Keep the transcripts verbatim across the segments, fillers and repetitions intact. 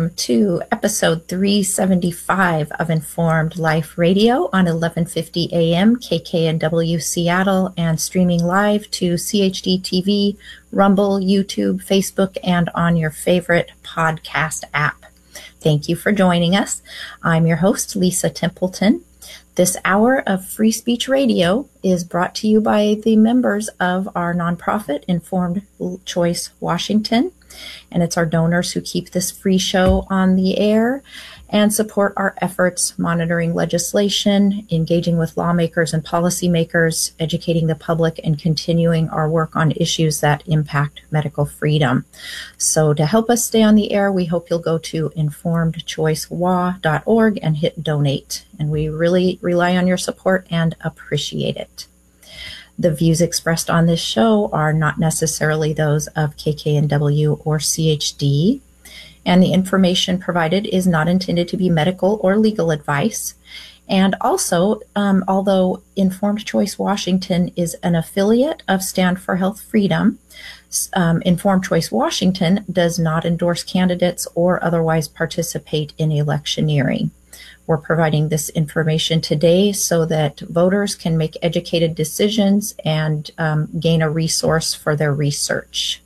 welcome to episode three seventy-five of Informed Life Radio on eleven fifty a m K K N W Seattle and streaming live to C H D T V, Rumble, YouTube, Facebook, and on your favorite podcast app. Thank you for joining us. I'm your host, Lisa Templeton. This hour of Free Speech Radio is brought to you by the members of our nonprofit, Informed Choice Washington. And it's our donors who keep this free show on the air and support our efforts monitoring legislation, engaging with lawmakers and policymakers, educating the public, and continuing our work on issues that impact medical freedom. So to help us stay on the air, we hope you'll go to informed choice w a dot org and hit donate. And we really rely on your support and appreciate it. The views expressed on this show are not necessarily those of K K N W or C H D, and the information provided is not intended to be medical or legal advice. And also, um, although Informed Choice Washington is an affiliate of Stand for Health Freedom, um, Informed Choice Washington does not endorse candidates or otherwise participate in electioneering. We're providing this information today so that voters can make educated decisions and um, gain a resource for their research.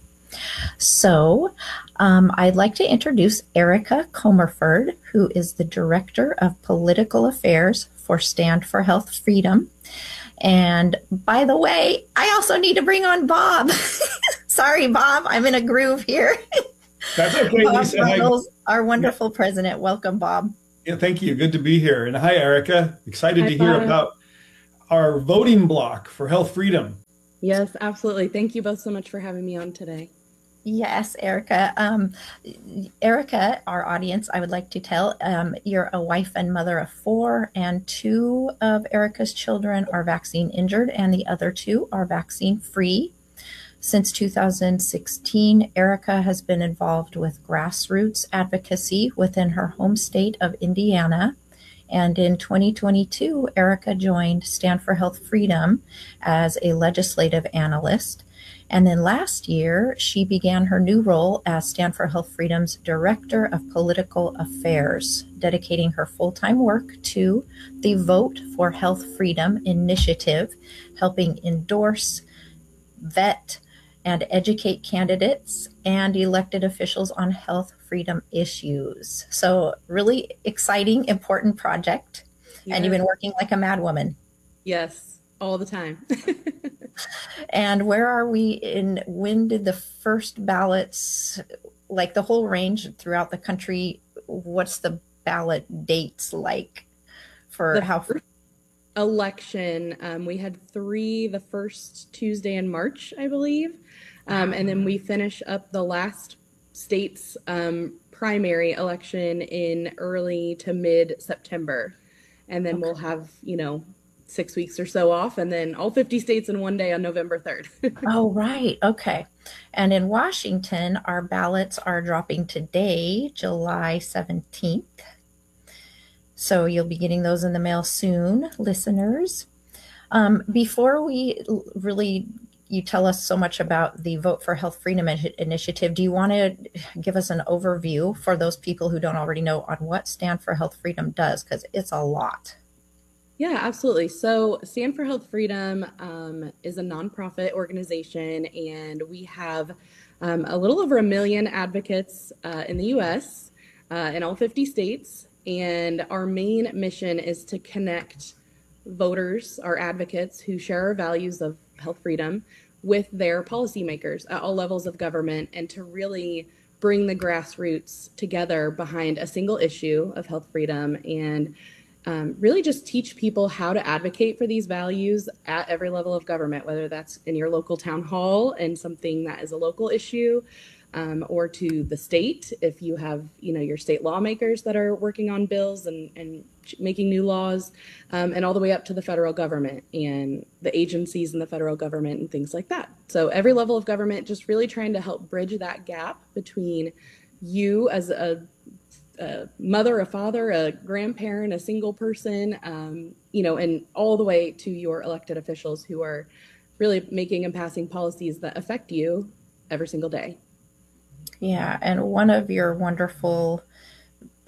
So um, I'd like to introduce Erica Comerford, who is the Director of Political Affairs for Stand for Health Freedom. And by the way, I also need to bring on Bob. Sorry, Bob, I'm in a groove here. That's okay, Bob Lisa. Ruggles, our wonderful president. Welcome, Bob. Yeah, thank you. Good to be here. And hi, Erica. Excited Hi, to hear Bob. about our voting block for health freedom. Yes, absolutely. Thank you both so much for having me on today. Yes, Erica. Um, Erica, our audience, I would like to tell, um, you're a wife and mother of four, and two of Erica's children are vaccine injured, and the other two are vaccine free. Since two thousand sixteen, Erica has been involved with grassroots advocacy within her home state of Indiana. And in twenty twenty-two, Erica joined Stand for Health Freedom as a legislative analyst. And then last year, she began her new role as Stand for Health Freedom's Director of Political Affairs, dedicating her full-time work to the Vote for Health Freedom initiative, helping endorse, vet, and educate candidates and elected officials on health freedom issues. So really exciting, important project. Yes. And you've been working like a mad woman. Yes, all the time. And where are we in, when did the first ballots, like the whole range throughout the country, what's the ballot dates like for The how? first election, um, we had three the first Tuesday in March, I believe. Um, and then we finish up the last state's um, primary election in early to mid-September. And then Okay. we'll have, you know, six weeks or so off, and then all fifty states in one day on November third. Oh, right. Okay. And in Washington, our ballots are dropping today, July seventeenth. So you'll be getting those in the mail soon, listeners. Um, before we l- really, you tell us so much about the Vote for Health Freedom Initi- Initiative, do you want to give us an overview for those people who don't already know on what Stand for Health Freedom does? Because it's a lot. Yeah, absolutely. So Stand for Health Freedom um, is a nonprofit organization, and we have um, a little over a million advocates uh, in the U S, uh, in all fifty states. And our main mission is to connect voters, our advocates who share our values of health freedom, with their policymakers at all levels of government, and to really bring the grassroots together behind a single issue of health freedom, and um, really just teach people how to advocate for these values at every level of government, whether that's in your local town hall and something that is a local issue, um, or to the state if you have, you know, your state lawmakers that are working on bills and, and making new laws, um, and all the way up to the federal government and the agencies in the federal government and things like that. So every level of government, just really trying to help bridge that gap between you as a a mother, a father, a grandparent, a single person, um, you know, and all the way to your elected officials who are really making and passing policies that affect you every single day. Yeah, and one of your wonderful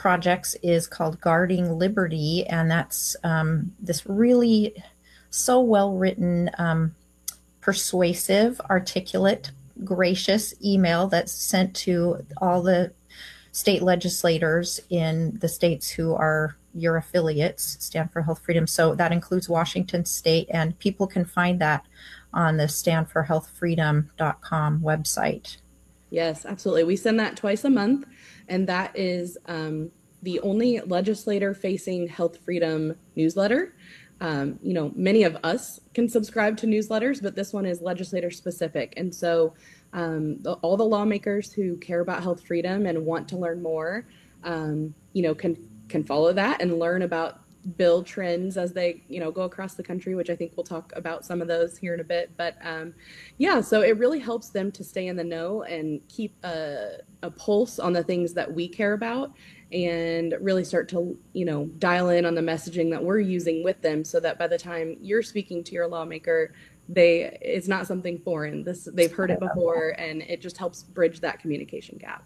projects is called Guarding Liberty, and that's um, this really so well written, um, persuasive, articulate, gracious email that's sent to all the state legislators in the states who are your affiliates, Stand for Health Freedom. So that includes Washington State, and people can find that on the stand for health freedom dot com website. Yes, absolutely. We send that twice a month, and that is um, the only legislator-facing health freedom newsletter. Um, you know, many of us can subscribe to newsletters, but this one is legislator-specific. And so um, the, all the lawmakers who care about health freedom and want to learn more, um, you know, can can follow that and learn about bill trends as they, you know, go across the country, which I think we'll talk about some of those here in a bit. But um, yeah, so it really helps them to stay in the know and keep a, a pulse on the things that we care about, and really start to, you know, dial in on the messaging that we're using with them, so that by the time you're speaking to your lawmaker, they it's not something foreign. This they've heard it before, and it just helps bridge that communication gap.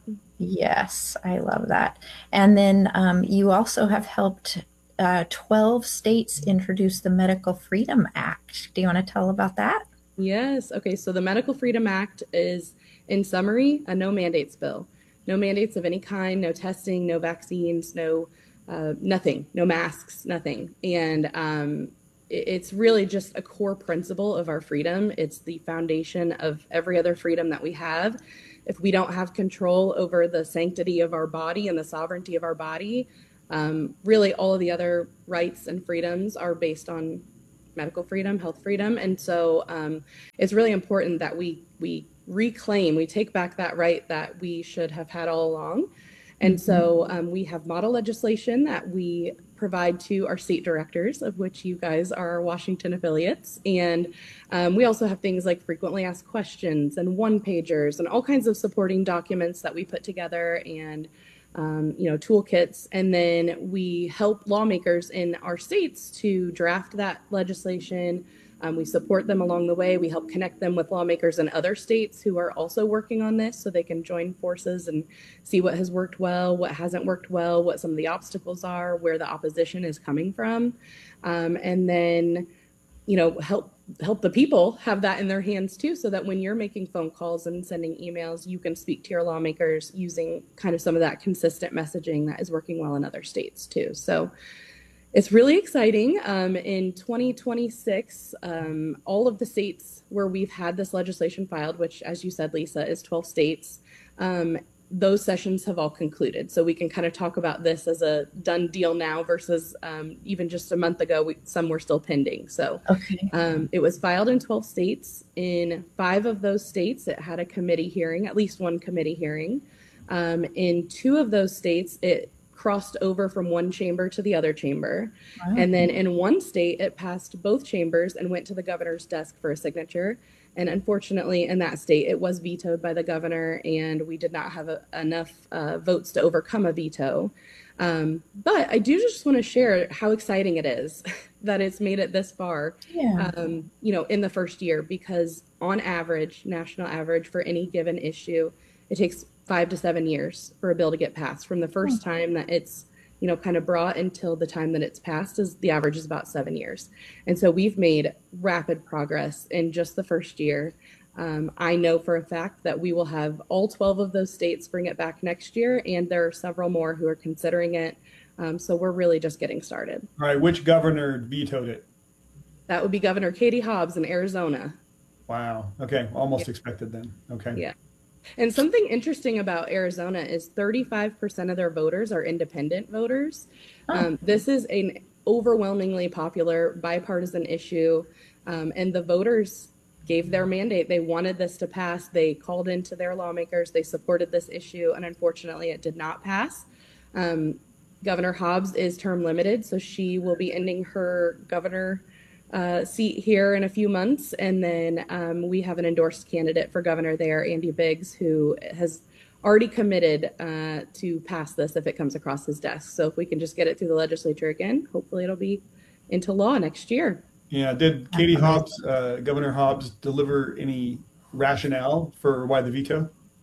Yes, I love that. And then um, you also have helped uh, twelve states introduce the Medical Freedom Act. Do you want to tell about that? Yes. Okay. So the Medical Freedom Act is, in summary, a no mandates bill. No mandates of any kind, no testing, no vaccines, no uh, nothing, no masks, nothing. And um, it, it's really just a core principle of our freedom. It's the foundation of every other freedom that we have. If we don't have control over the sanctity of our body and the sovereignty of our body, um, really all of the other rights and freedoms are based on medical freedom, health freedom. And so um, it's really important that we we reclaim, we take back that right that we should have had all along. And so um, we have model legislation that we provide to our state directors, of which you guys are our Washington affiliates. And um, we also have things like frequently asked questions and one pagers and all kinds of supporting documents that we put together, and um, you know, toolkits. And then we help lawmakers in our states to draft that legislation. Um, we support them along the way. We help connect them with lawmakers in other states who are also working on this, so they can join forces and see what has worked well, what hasn't worked well, what some of the obstacles are, where the opposition is coming from. Um, and then, you know, help help the people have that in their hands too, so that when you're making phone calls and sending emails, you can speak to your lawmakers using kind of some of that consistent messaging that is working well in other states too. So it's really exciting. Um, in twenty twenty-six, um, all of the states where we've had this legislation filed, which, as you said, Lisa, is twelve states, um, those sessions have all concluded. So we can kind of talk about this as a done deal now versus um, even just a month ago, we, some were still pending. So Okay. um, it was filed in twelve states. In five of those states, it had a committee hearing, at least one committee hearing. Um, in two of those states, it crossed over from one chamber to the other chamber. Wow. And then in one state, it passed both chambers and went to the governor's desk for a signature. And unfortunately, in that state, it was vetoed by the governor, and we did not have a, enough uh, votes to overcome a veto. Um, but I do just want to share how exciting it is that it's made it this far, Yeah. um, you know, in the first year, because on average, national average for any given issue, it takes five to seven years for a bill to get passed. From the first time that it's, you know, kind of brought until the time that it's passed, is the average is about seven years. And so we've made rapid progress in just the first year. Um, I know for a fact that we will have all twelve of those states bring it back next year, and there are several more who are considering it. Um, so we're really just getting started. All right, which governor vetoed it? That would be Governor Katie Hobbs in Arizona. Wow. Okay, almost Yeah. expected then. Okay. Yeah. And something interesting about Arizona is thirty-five percent of their voters are independent voters. Oh. Um, this is an overwhelmingly popular bipartisan issue, um, and the voters gave their mandate. They wanted this to pass. They called into their lawmakers. They supported this issue, and unfortunately, it did not pass. Um, Governor Hobbs is term limited, so she will be ending her governor Uh, seat here in a few months, and then um, we have an endorsed candidate for governor there, Andy Biggs, who has already committed uh, to pass this if it comes across his desk. So if we can just get it through the legislature again, hopefully it'll be into law next year. Yeah. Did Katie Hobbs, uh, Governor Hobbs, deliver any rationale for why the veto?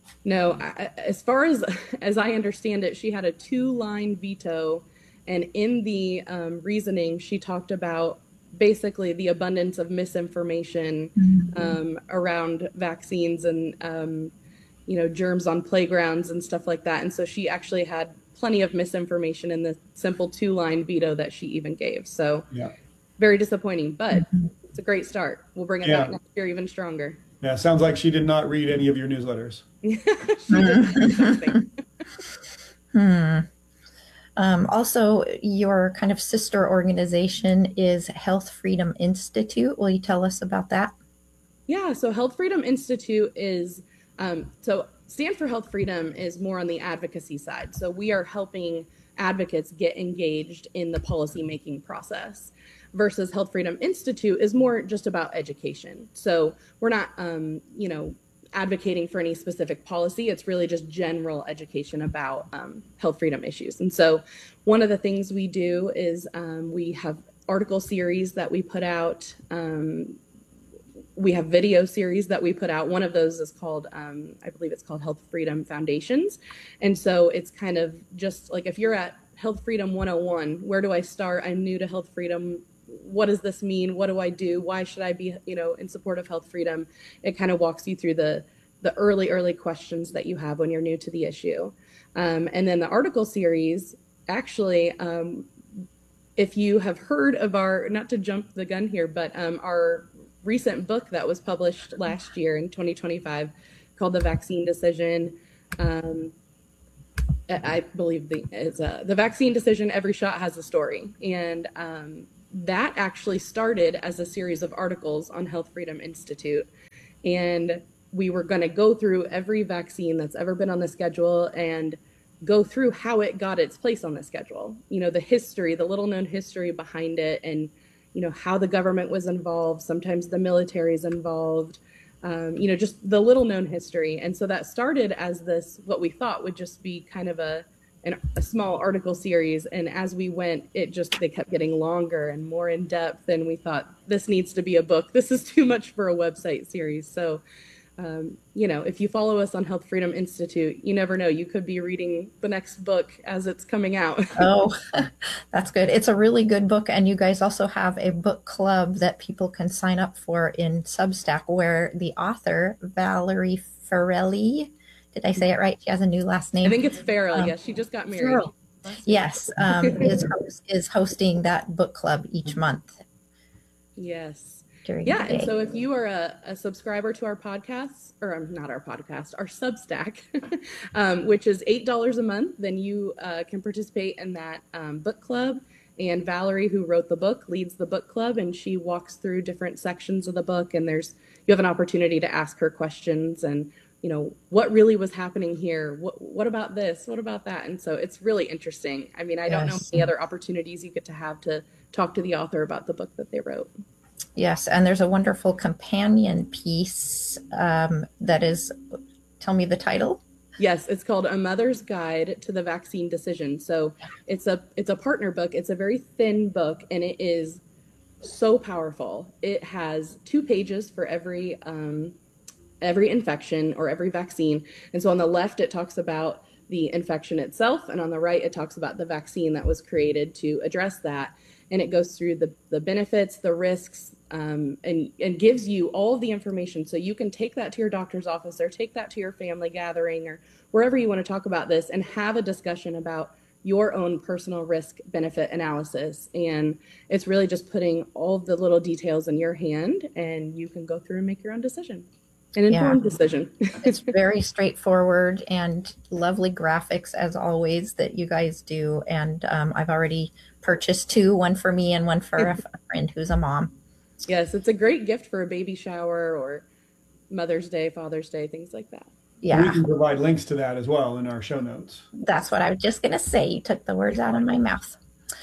No, I, as far as as I understand it, she had a two-line veto, and in the um, reasoning, she talked about basically the abundance of misinformation Mhm. um, around vaccines and um, you know germs on playgrounds and stuff like that. And so she actually had plenty of misinformation in the simple two-line veto that she even gave. So Yeah. very disappointing, but Mhm. it's a great start. We'll bring it back Yeah. next year even stronger. Yeah. Sounds like she did not read any of your newsletters. She did not read anything. Hmm. Um, also, your kind of sister organization is Health Freedom Institute. Will you tell us about that? Yeah, so Health Freedom Institute is um, so Stand for Health Freedom is more on the advocacy side. So we are helping advocates get engaged in the policymaking process, versus Health Freedom Institute is more just about education. So we're not, um, you know, advocating for any specific policy. It's really just general education about um, health freedom issues. And so one of the things we do is um, we have article series that we put out. Um, we have video series that we put out. One of those is called, um, I believe it's called Health Freedom Foundations. And so it's kind of just like if you're at Health Freedom one oh one, where do I start? I'm new to health freedom. What does this mean? What do I do? Why should I be, you know, in support of health freedom? It kind of walks you through the the early, early questions that you have when you're new to the issue. Um, and then the article series, actually, um, if you have heard of our, not to jump the gun here, but um, our recent book that was published last year in twenty twenty-five called The Vaccine Decision. Um, I believe the, it's a, The Vaccine Decision, Every Shot Has a Story. And um, that actually started as a series of articles on Health Freedom Institute. And we were going to go through every vaccine that's ever been on the schedule and go through how it got its place on the schedule. You know, the history, the little known history behind it, and you know, how the government was involved, sometimes the military is involved, um, you know, just the little known history. And so that started as this, what we thought would just be kind of a, an, a small article series. And as we went, it just, they kept getting longer and more in depth. And we thought, this needs to be a book. This is too much for a website series. So um, you know, if you follow us on Health Freedom Institute, you never know, you could be reading the next book as it's coming out. Oh, that's good. It's a really good book. And you guys also have a book club that people can sign up for in Substack, where the author, Valerie Farrelly, did I say it right? She has a new last name. I think it's Farrell. Um, yes, she just got married. Farrell. Yes, um, is, is hosting that book club each month. Yes. During yeah, and so if you are a, a subscriber to our podcast, or um, not our podcast, our Substack, um, which is eight dollars a month, then you uh, can participate in that um, book club. And Valerie, who wrote the book, leads the book club, and she walks through different sections of the book. And there's you have an opportunity to ask her questions and, you know, what really was happening here? What what about this? What about that? And so it's really interesting. I mean, I don't yes. know many other opportunities you get to have to talk to the author about the book that they wrote. Yes, and there's a wonderful companion piece um, that is, tell me the title. Yes, it's called A Mother's Guide to the Vaccine Decision. So it's a it's a partner book. It's a very thin book, and it is so powerful. It has two pages for every um, every infection or every vaccine. And so on the left, it talks about the infection itself, and on the right, it talks about the vaccine that was created to address that. And it goes through the, the benefits, the risks, um, and, and gives you all of the information. So you can take that to your doctor's office or take that to your family gathering or wherever you want to talk about this and have a discussion about your own personal risk benefit analysis. And it's really just putting all of the little details in your hand, and you can go through and make your own decision. An informed yeah. decision. It's very straightforward and lovely graphics as always that you guys do. And um, I've already purchased two, one for me and one for a friend who's a mom. Yes, it's a great gift for a baby shower or Mother's Day, Father's Day, things like that. Yeah. We can provide links to that as well in our show notes. That's what I was just going to say. You took the words out of my mouth.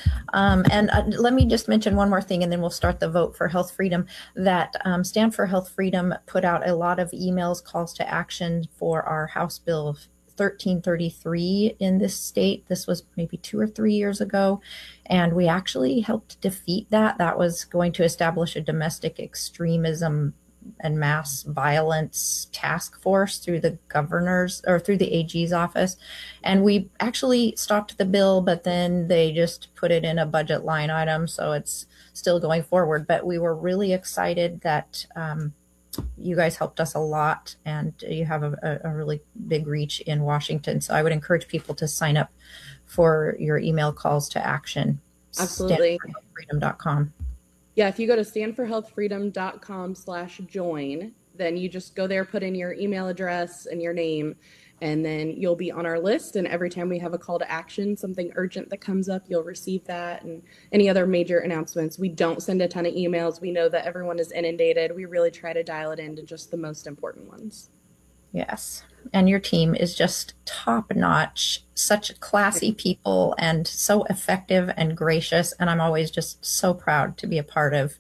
Um, and uh, let me just mention one more thing, and then we'll start the vote for health freedom. That um, Stand for Health Freedom put out a lot of emails, calls to action for our House Bill thirteen thirty-three in this state. This was maybe two or three years ago, and we actually helped defeat that. That was going to establish a domestic extremism and Mass Violence Task Force through the governor's or through the A G's office. And we actually stopped the bill, but then they just put it in a budget line item. So it's still going forward. But we were really excited that um, you guys helped us a lot, and you have a, a really big reach in Washington. So I would encourage people to sign up for your email calls to action. Absolutely. stand for health freedom dot com. Yeah, if you go to stand for health freedom dot com slash join, then you just go there, put in your email address and your name, and then you'll be on our list. And every time we have a call to action, something urgent that comes up, you'll receive that, and any other major announcements. We don't send a ton of emails. We know that everyone is inundated. We really try to dial it into just the most important ones. Yes. And your team is just top notch, such classy people and so effective and gracious. And I'm always just so proud to be a part of,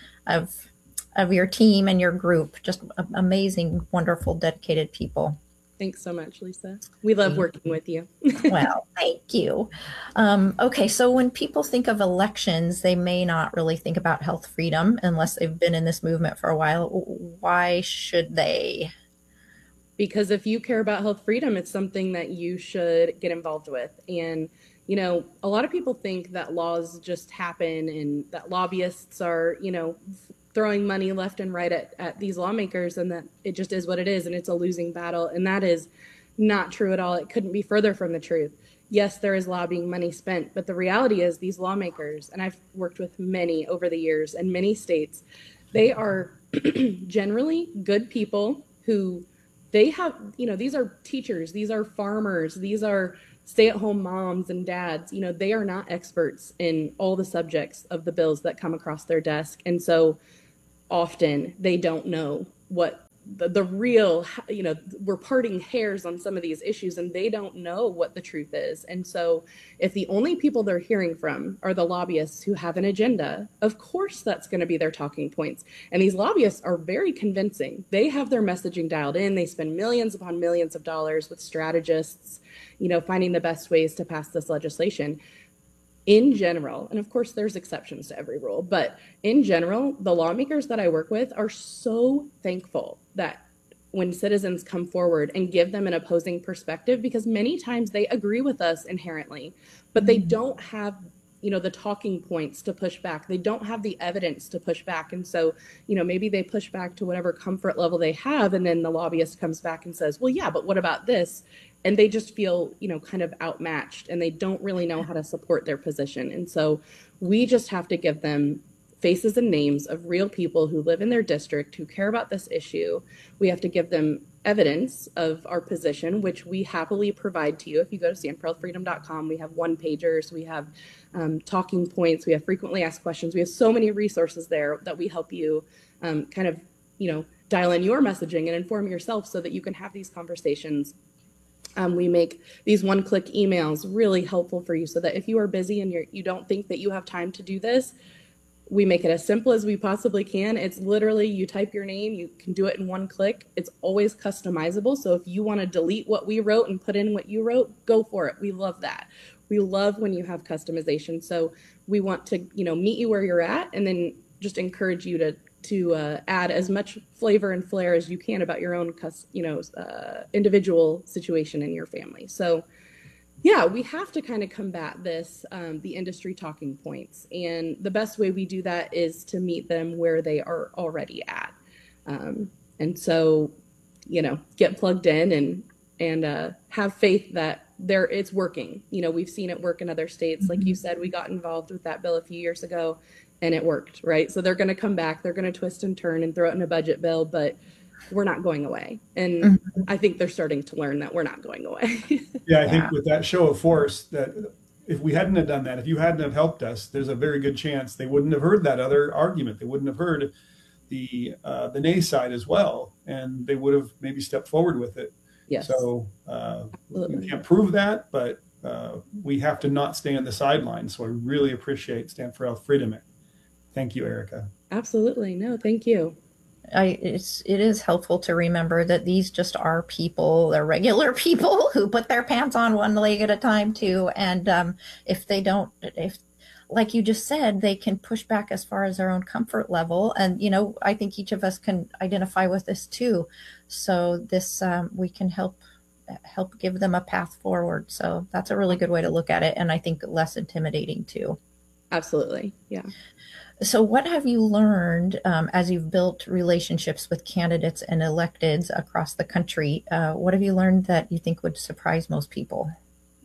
of, of your team and your group. Just amazing, wonderful, dedicated people. Thanks so much, Lisa. We love working with you. Well, thank you. Um, okay, so when people think of elections, they may not really think about health freedom unless they've been in this movement for a while. Why should they? Because if you care about health freedom, it's something that you should get involved with. And, you know, a lot of people think that laws just happen and that lobbyists are, you know, throwing money left and right at, at these lawmakers, and that it just is what it is and it's a losing battle. And that is not true at all. It couldn't be further from the truth. Yes, there is lobbying money spent, but the reality is these lawmakers, and I've worked with many over the years in many states, they are generally good people who they have, you know, these are teachers, these are farmers, these are stay-at-home moms and dads. You know, they are not experts in all the subjects of the bills that come across their desk. And so often they don't know what the, the real, you know, we're parting hairs on some of these issues and they don't know what the truth is. And so if the only people they're hearing from are the lobbyists who have an agenda, of course that's going to be their talking points. And these lobbyists are very convincing. They have their messaging dialed in. They spend millions upon millions of dollars with strategists, you know, finding the best ways to pass this legislation. In general, and of course there's exceptions to every rule, but in general, the lawmakers that I work with are so thankful that when citizens come forward and give them an opposing perspective, because many times they agree with us inherently, but they don't have, you know, the talking points to push back. They don't have the evidence to push back. And so, you know, maybe they push back to whatever comfort level they have. And then the lobbyist comes back and says, well, yeah, but what about this? And they just feel, you know, kind of outmatched and they don't really know how to support their position. And so we just have to give them faces and names of real people who live in their district, who care about this issue. We have to give them evidence of our position, which we happily provide to you. If you go to stand for health freedom dot com, we have one pagers, we have um, talking points, we have frequently asked questions. We have so many resources there that we help you um, kind of, you know, dial in your messaging and inform yourself so that you can have these conversations. Um, we make these one-click emails really helpful for you so that if you are busy and you're, you don't think that you have time to do this, we make it as simple as we possibly can. It's literally you type your name, you can do it in one click. It's always customizable. So if you want to delete what we wrote and put in what you wrote, go for it. We love that. We love when you have customization. So we want to, you know, meet you where you're at and then just encourage you to to uh, add as much flavor and flair as you can about your own, you know, uh, individual situation in your family. So yeah, we have to kind of combat this, um, the industry talking points. And the best way we do that is to meet them where they are already at. Um, and so, you know, get plugged in and, and uh, have faith that there it's working. You know, we've seen it work in other states. Like you said, we got involved with that bill a few years ago and it worked, right? So they're going to come back, they're going to twist and turn and throw it in a budget bill, but we're not going away. And mm-hmm. I think they're starting to learn that we're not going away. Yeah, I think with that show of force, that if we hadn't have done that, if you hadn't have helped us, there's a very good chance they wouldn't have heard that other argument. They wouldn't have heard the uh, the nay side as well, and they would have maybe stepped forward with it. Yes. So uh, we can't prove that, but uh, we have to not stay on the sidelines. So I really appreciate Stand for Health Freedom. Thank you, Erica. Absolutely. No, thank you. I, it's, it is helpful to remember that these just are people. They're regular people who put their pants on one leg at a time too. And um, if they don't, if like you just said, they can push back as far as their own comfort level. And, you know, I think each of us can identify with this too. So this, um, we can help help give them a path forward. So that's a really good way to look at it. And I think less intimidating too. Absolutely. Yeah. So what have you learned um, as you've built relationships with candidates and electeds across the country? Uh, what have you learned that you think would surprise most people?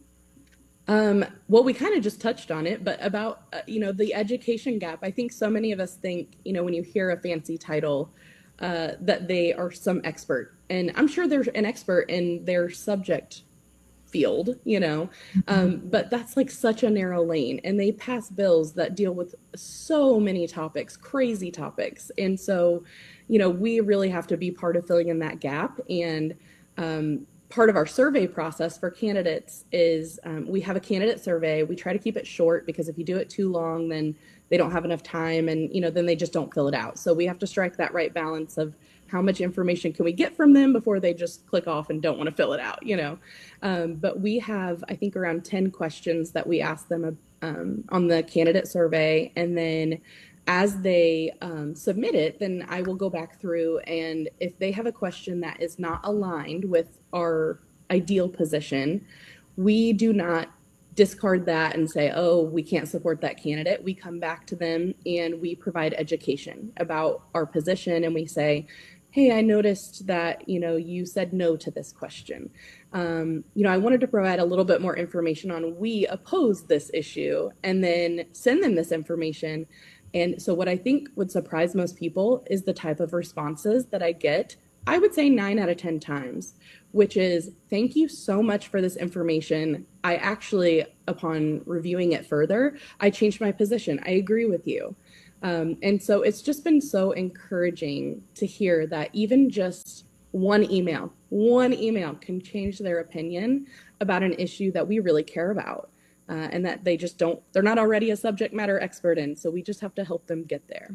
Um, well, we kind of just touched on it, but about, uh, you know, the education gap. I think so many of us think, you know, when you hear a fancy title, uh, that they are some expert. And I'm sure they're an expert in their subject field, you know, um, but that's like such a narrow lane. And they pass bills that deal with so many topics, crazy topics. And so, you know, we really have to be part of filling in that gap. And, um, part of our survey process for candidates is um, we have a candidate survey. We try to keep it short because if you do it too long, then they don't have enough time and, you know, then they just don't fill it out. So we have to strike that right balance of how much information can we get from them before they just click off and don't want to fill it out, you know. Um, but we have, I think, around ten questions that we ask them um, on the candidate survey. And then as they um, submit it, then I will go back through, and if they have a question that is not aligned with our ideal position, we do not discard that and say, oh, we can't support that candidate. We come back to them and we provide education about our position, and we say, hey, I noticed that, you know, you said no to this question. Um, you know, I wanted to provide a little bit more information on we oppose this issue, and then send them this information. And so what I think would surprise most people is the type of responses that I get, I would say nine out of ten times, which is, thank you so much for this information. I actually, upon reviewing it further, I changed my position. I agree with you. Um, and so it's just been so encouraging to hear that even just one email, one email can change their opinion about an issue that we really care about. Uh, and that they just don't, they're not already a subject matter expert in, so we just have to help them get there.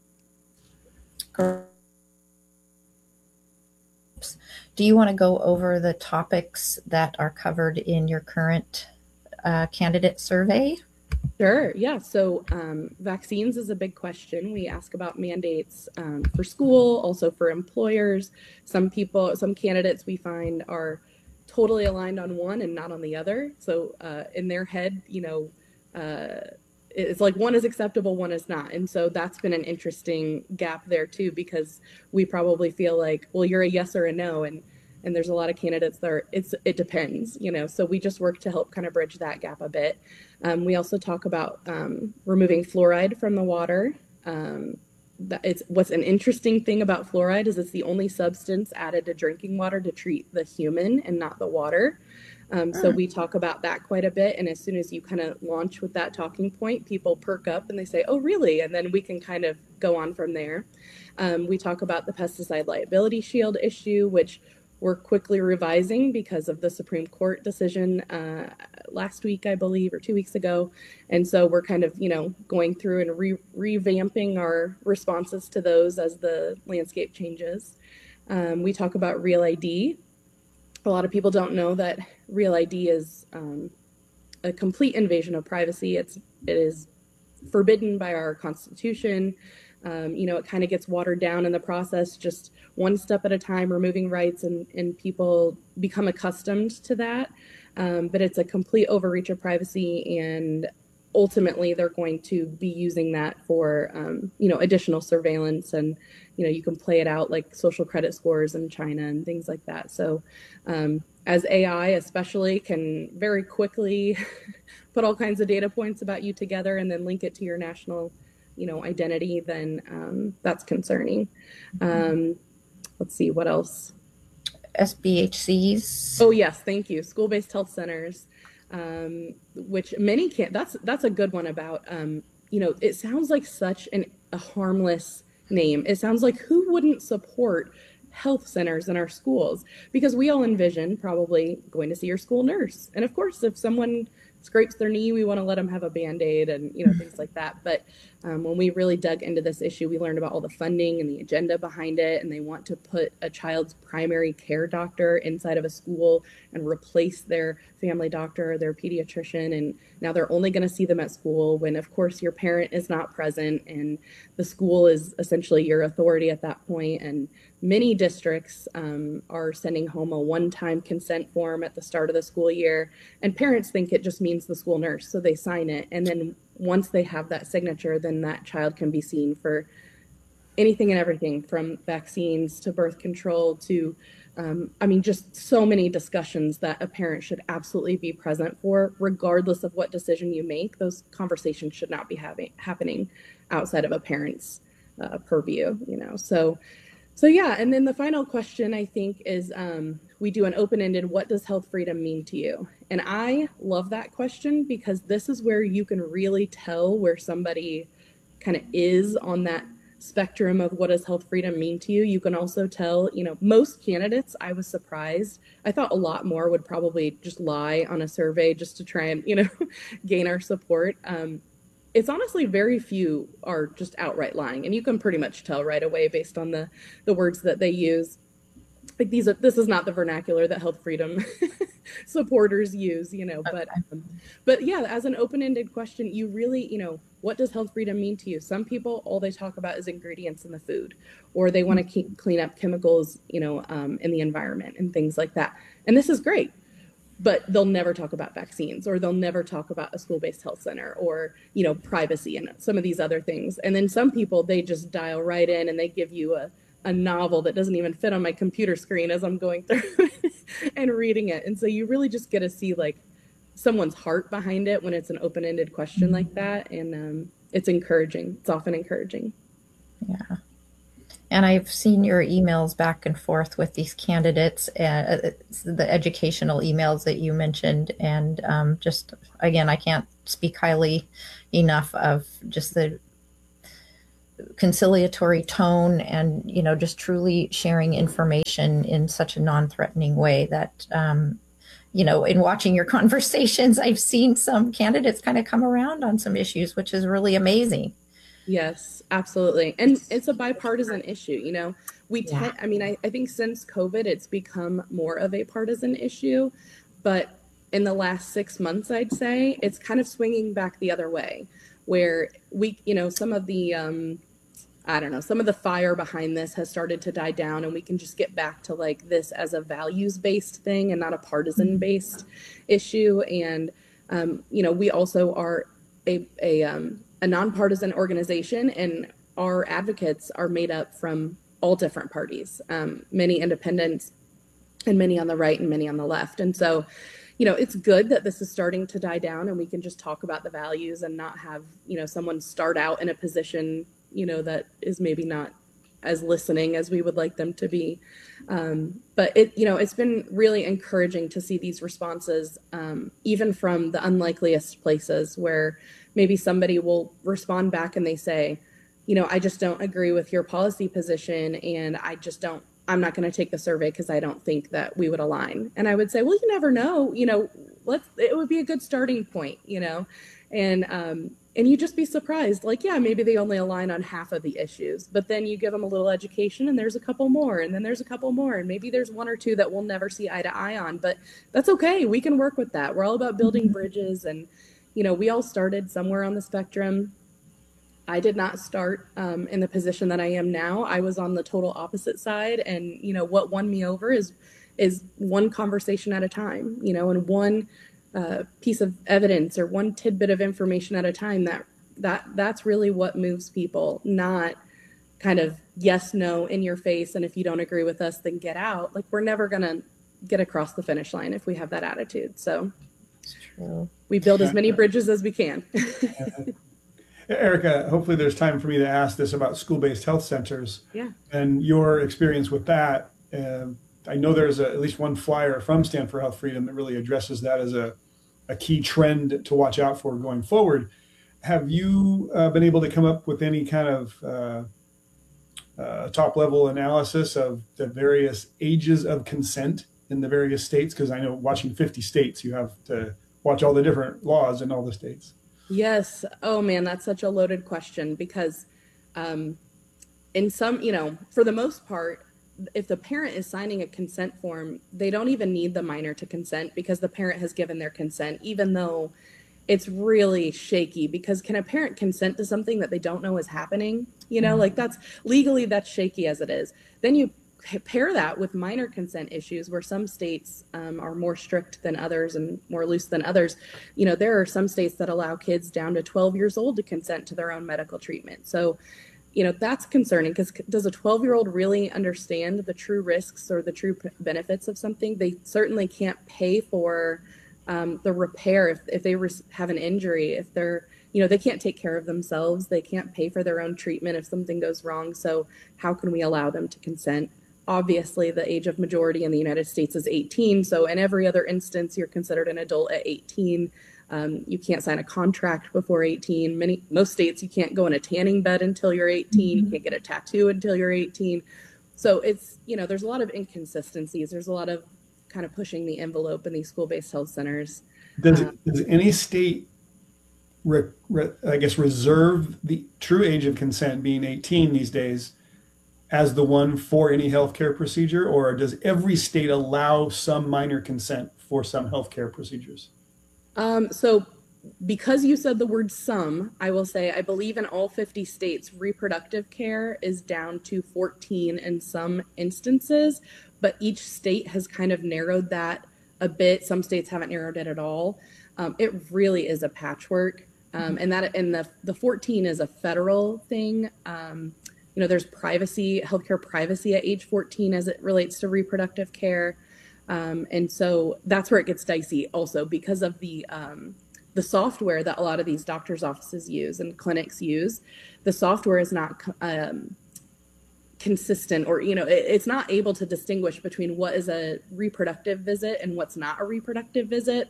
Do you want to go over the topics that are covered in your current uh, candidate survey? Sure, yeah. So um, vaccines is a big question. We ask about mandates um, for school, also for employers. Some people, some candidates we find are totally aligned on one and not on the other. So uh, in their head, you know, uh, it's like one is acceptable, one is not. And so that's been an interesting gap there too, because we probably feel like, well, you're a yes or a no. And, and there's a lot of candidates that are, it's, it depends, you know, so we just work to help kind of bridge that gap a bit. Um, we also talk about um, removing fluoride from the water. Um, That it's what's an interesting thing about fluoride is it's the only substance added to drinking water to treat the human and not the water. Um, so we talk about that quite a bit. And as soon as you kind of launch with that talking point, people perk up and they say, oh, really? And then we can kind of go on from there. Um, we talk about the pesticide liability shield issue, which we're quickly revising because of the Supreme Court decision uh, last week, I believe, or two weeks ago. And so we're kind of, you know, going through and re revamping our responses to those as the landscape changes. Um, we talk about Real I D. A lot of people don't know that Real I D is um, a complete invasion of privacy. It's, it is forbidden by our Constitution. Um, you know, it kind of gets watered down in the process, just one step at a time, removing rights, and, and people become accustomed to that. Um, but it's a complete overreach of privacy, and ultimately they're going to be using that for, um, you know, additional surveillance, and, you know, you can play it out like social credit scores in China and things like that. So um, as A I especially can very quickly put all kinds of data points about you together and then link it to your national, you know, identity, then um, that's concerning. Um, let's see, what else? S B H Cs. Oh yes, thank you. School-based health centers, um, which many can't, that's, that's a good one about, um, you know, it sounds like such an, a harmless name. It sounds like who wouldn't support health centers in our schools? Because we all envision probably going to see your school nurse. And of course, if someone scrapes their knee, we want to let them have a Band-Aid and, you know, things like that. But um, when we really dug into this issue, we learned about all the funding and the agenda behind it. And they want to put a child's primary care doctor inside of a school and replace their family doctor or their pediatrician. And now they're only going to see them at school when, of course, your parent is not present and the school is essentially your authority at that point. And many districts um, are sending home a one-time consent form at the start of the school year, and parents think it just means the school nurse, so they sign it. And then once they have that signature, then that child can be seen for anything and everything from vaccines to birth control to, um, I mean, just so many discussions that a parent should absolutely be present for, regardless of what decision you make. Those conversations should not be having happening outside of a parent's uh, purview, you know, so So yeah, and then the final question, I think, is um, we do an open-ended, what does health freedom mean to you? And I love that question because this is where you can really tell where somebody kind of is on that spectrum of what does health freedom mean to you. You can also tell, you know, most candidates, I was surprised. I thought a lot more would probably just lie on a survey just to try and, you know, gain our support. Um, It's honestly very few are just outright lying, and you can pretty much tell right away based on the the words that they use. Like these are this is not the vernacular that health freedom supporters use, you know. But um, but yeah, as an open-ended question, you really, you know, what does health freedom mean to you? Some people, all they talk about is ingredients in the food, or they want to keep clean up chemicals, you know, um, in the environment and things like that. And this is great. But they'll never talk about vaccines, or they'll never talk about a school-based health center, or, you know, privacy and some of these other things. And then some people, they just dial right in and they give you a, a novel that doesn't even fit on my computer screen as I'm going through and reading it. And so you really just get to see like someone's heart behind it when it's an open-ended question like that. And um, it's encouraging. It's often encouraging. Yeah. And I've seen your emails back and forth with these candidates, uh, the educational emails that you mentioned. And um, just, again, I can't speak highly enough of just the conciliatory tone and, you know, just truly sharing information in such a non-threatening way that, um, you know, in watching your conversations, I've seen some candidates kind of come around on some issues, which is really amazing. Yes, absolutely. And it's a bipartisan issue. You know, we, Yeah. tend, I mean, I, I think since COVID, it's become more of a partisan issue, but in the last six months, I'd say it's kind of swinging back the other way where we, you know, some of the, um, I don't know, some of the fire behind this has started to die down, and we can just get back to like this as a values-based thing and not a partisan-based issue. And, um, you know, we also are a, a, um, a nonpartisan organization, and our advocates are made up from all different parties, um, many independents and many on the right and many on the left. And so, you know, it's good that this is starting to die down and we can just talk about the values and not have, you know, someone start out in a position, you know, that is maybe not as listening as we would like them to be. Um, but it, you know, it's been really encouraging to see these responses, um, even from the unlikeliest places where maybe somebody will respond back and they say, you know, I just don't agree with your policy position, and I just don't, I'm not going to take the survey because I don't think that we would align. And I would say, well, you never know, you know, let's, it would be a good starting point, you know, and, um, and you just be surprised, like, yeah, maybe they only align on half of the issues, but then you give them a little education and there's a couple more, and then there's a couple more, and maybe there's one or two that we'll never see eye to eye on, but that's okay. We can work with that. We're all about building bridges, and, you know, we all started somewhere on the spectrum. I did not start um, in the position that I am now. I was on the total opposite side, and, you know, what won me over is, is one conversation at a time, you know, and one Uh, piece of evidence or one tidbit of information at a time. That that that's really what moves people, not kind of yes, no, in your face, and if you don't agree with us, then get out. Like, we're never gonna get across the finish line if we have that attitude. So It's true. we build as many bridges as we can. Erica, hopefully there's time for me to ask this about school-based health centers. Yeah. And your experience with that. Uh, I know there's a, at least one flyer from Stand for Health Freedom that really addresses that as a, a key trend to watch out for going forward. Have you uh, been able to come up with any kind of uh, uh, top-level analysis of the various ages of consent in the various states? Because I know watching fifty states, you have to watch all the different laws in all the states? Yes. Oh man, that's such a loaded question because um, in some, you know, for the most part, if the parent is signing a consent form, they don't even need the minor to consent because the parent has given their consent, even though it's really shaky. Because can a parent consent to something that they don't know is happening? You know, like that's legally, that's shaky as it is. Then you pair that with minor consent issues where some states um, are more strict than others and more loose than others. You know, there are some states that allow kids down to twelve years old to consent to their own medical treatment. So, you know, that's concerning because does a twelve year old really understand the true risks or the true p- benefits of something? They certainly can't pay for um, the repair if, if they re- have an injury, if they're, you know, they can't take care of themselves. They can't pay for their own treatment if something goes wrong. So how can we allow them to consent? Obviously, the age of majority in the United States is eighteen. So in every other instance, you're considered an adult at eighteen. Um, you can't sign a contract before eighteen. Many, most states, you can't go in a tanning bed until you're eighteen. You can't get a tattoo until you're eighteen. So it's, you know, there's a lot of inconsistencies. There's a lot of kind of pushing the envelope in these school-based health centers. Does, Um, does any state, re, re, I guess, reserve the true age of consent being eighteen these days as the one for any healthcare procedure, or does every state allow some minor consent for some healthcare procedures? Um, so because you said the word some, I will say I believe in all fifty states, reproductive care is down to fourteen in some instances, but each state has kind of narrowed that a bit. Some states haven't narrowed it at all. Um, it really is a patchwork. Um, and that and the the fourteen is a federal thing. Um, you know, there's privacy, healthcare privacy at age fourteen as it relates to reproductive care. Um, and so that's where it gets dicey also because of the um, the software that a lot of these doctors' offices use and clinics use. The software is not um, consistent, or, you know, it, it's not able to distinguish between what is a reproductive visit and what's not a reproductive visit.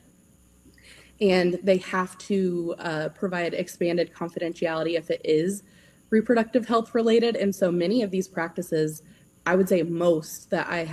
And they have to uh, provide expanded confidentiality if it is reproductive health related. And so many of these practices, I would say most that I